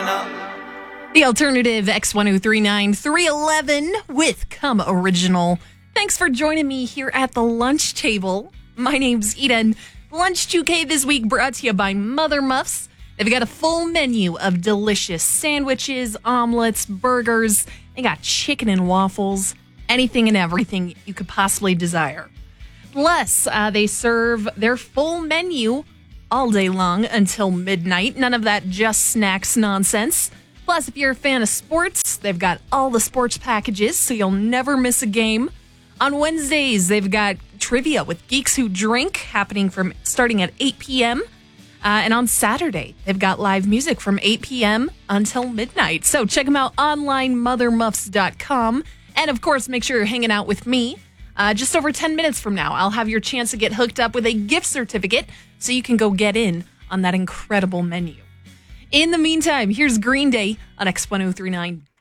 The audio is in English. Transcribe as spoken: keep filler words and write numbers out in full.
The alternative X ten thirty-nine three eleven with Come Original. Thanks for joining me here at the lunch table. My name's Eden. Lunch two K this week brought to you by Mother Muffs. They've got a full menu of delicious sandwiches, omelets, burgers. They got chicken and waffles, anything and everything you could possibly desire. Plus, uh, they serve their full menu all day long until midnight. None of that just snacks nonsense. Plus, if you're a fan of sports, they've got all the sports packages, so you'll never miss a game. On Wednesdays, they've got trivia with Geeks Who Drink happening from starting at eight p.m. Uh, and on Saturday, they've got live music from eight p.m. until midnight. So check them out online, mother muffs dot com. And of course, make sure you're hanging out with me. Uh, just over ten minutes from now, I'll have your chance to get hooked up with a gift certificate so you can go get in on that incredible menu. In the meantime, here's Green Day on X ten thirty-nine.